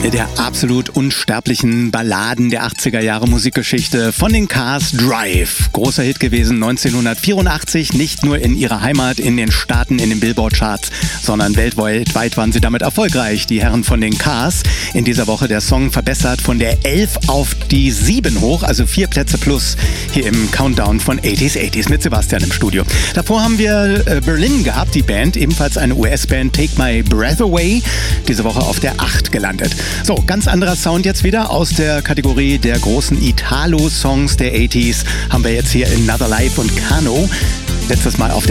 Der absolut unsterblichen Balladen der 80er Jahre Musikgeschichte von den Cars, Drive. Großer Hit gewesen 1984, nicht nur in ihrer Heimat, in den Staaten, in den Billboard-Charts, sondern weltweit waren sie damit erfolgreich, die Herren von den Cars. In dieser Woche der Song verbessert von der 11 auf die 7 hoch, also 4 Plätze plus hier im Countdown von 80s mit Sebastian im Studio. Davor haben wir Berlin gehabt, die Band, ebenfalls eine US-Band, Take My Breath Away, diese Woche auf der 8 gelandet. So, ganz anderer Sound jetzt wieder aus der Kategorie der großen Italo-Songs der 80s. Haben wir jetzt hier Another Life und Kano. Letztes Mal auf der